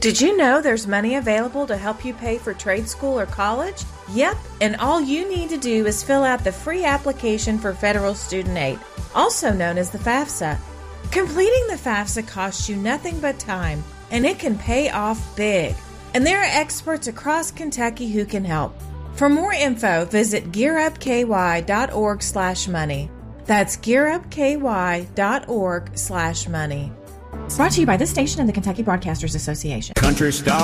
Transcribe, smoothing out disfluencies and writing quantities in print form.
Did you know there's money available to help you pay for trade school or college? Yep, and all you need to do is fill out the free application for federal student aid, also known as the FAFSA. Completing the FAFSA costs you nothing but time, and it can pay off big. And there are experts across Kentucky who can help. For more info, visit gearupky.org/money. That's gearupky.org/money. Brought to you by this station and the Kentucky Broadcasters Association. Country style